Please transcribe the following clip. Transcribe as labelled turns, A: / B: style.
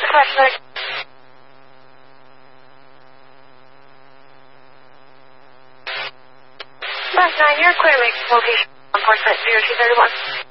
A: Flashlight. Bus 9, you're clear to make location on Port Site 0231.